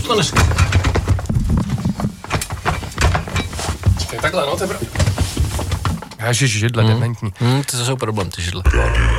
to nešlo. Čekaj, takhle, no, to je pravda. Ježiš, židle, dementní. To jsou problém, ty židle.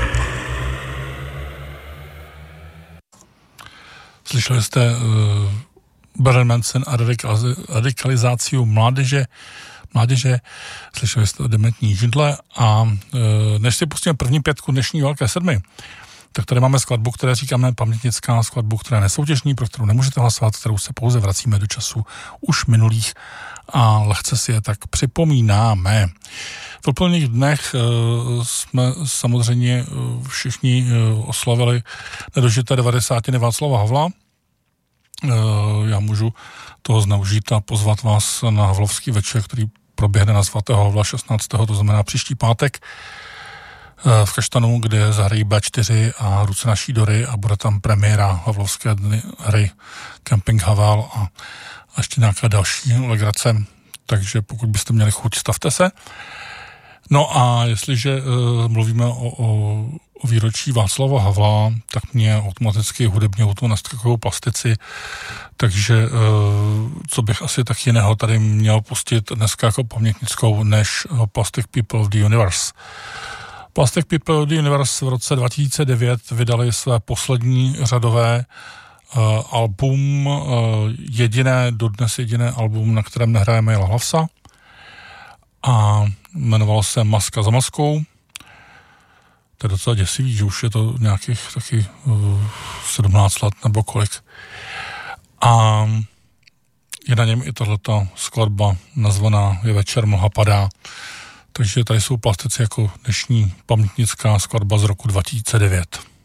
Slyšeli jste Marilyn Manson a radikalizáciu mládeže, slyšeli jste dementní židle a než si pustíme první pětku dnešní Velké sedmi, tak tady máme skladbu, které říkáme pamětnická, skladbu, která je nesoutěžní, pro kterou nemůžete hlasovat, kterou se pouze vracíme do času už minulých a lehce si je tak připomínáme. V úplných dnech jsme samozřejmě všichni oslavili nedožité 90. Václava Havla. Já můžu toho zneužít a pozvat vás na Havlovský večer, který proběhne na svatého Havla 16. to znamená příští pátek v Kaštanu, kde zahrají B4 a Ruce naší Dory a bude tam premiéra Havlovské hry Camping Havel a ještě nějaká další legrace, takže pokud byste měli chuť, stavte se. No a jestliže mluvíme o výročí Václava Havla, tak mě automaticky hudebně o to naskakují plastici, takže co bych asi tak jiného tady měl pustit dneska jako pamětnickou než Plastic People of the Universe. Plastic People of the Universe v roce 2009 vydali své poslední řadové album, dodnes jediné album, na kterém nehraje Maila Hlavsa a jmenoval se Maska za maskou. To je docela děsivý, že už je to nějakých taky 17 let nebo kolik. A je na něm i tato skladba nazvaná Je večer, mlha padá. Takže tady jsou plastici jako dnešní pamětnická skladba z roku 2009.